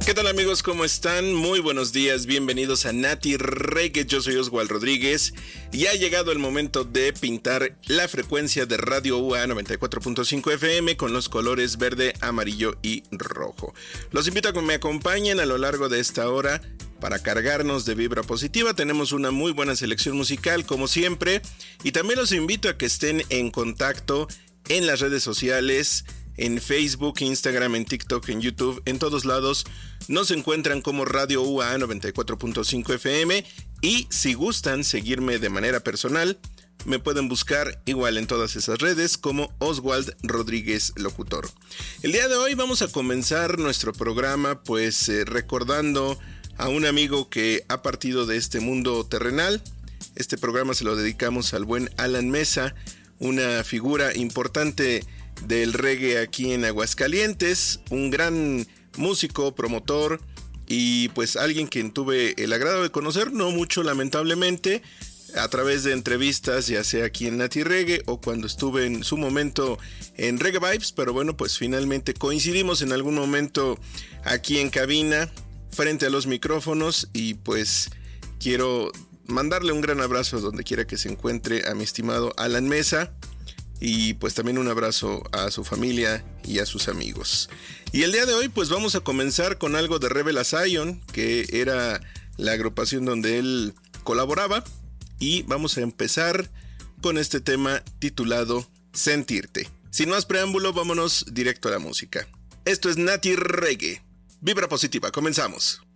¿Qué tal amigos? ¿Cómo están? Muy buenos días, bienvenidos a Nati Reggae, yo soy Oswald Rodríguez y ha llegado el momento de pintar la frecuencia de Radio UA 94.5 FM con los colores verde, amarillo y rojo. Los invito a que me acompañen a lo largo de esta hora para cargarnos de vibra positiva. Tenemos una muy buena selección musical como siempre y también los invito a que estén en contacto en las redes sociales, en Facebook, Instagram, en TikTok, en YouTube, en todos lados. Nos encuentran como Radio UA 94.5 FM y si gustan seguirme de manera personal, me pueden buscar igual en todas esas redes como Oswald Rodríguez Locutor. El día de hoy vamos a comenzar nuestro programa recordando a un amigo que ha partido de este mundo terrenal. Este programa se lo dedicamos al buen Alan Mesa, una figura importante del reggae aquí en Aguascalientes, un gran músico, promotor y pues alguien quien tuve el agrado de conocer, no mucho lamentablemente, a través de entrevistas, ya sea aquí en Nati Reggae o cuando estuve en su momento en Reggae Vibes, pero bueno, pues finalmente coincidimos en algún momento aquí en cabina, frente a los micrófonos y pues quiero mandarle un gran abrazo donde quiera que se encuentre a mi estimado Alan Mesa. Y pues también un abrazo a su familia y a sus amigos. Y el día de hoy pues vamos a comenzar con algo de Rebel Zion, que era la agrupación donde él colaboraba. Y vamos a empezar con este tema titulado Sentirte. Sin más preámbulo, vámonos directo a la música. Esto es Nati Reggae. Vibra positiva, comenzamos.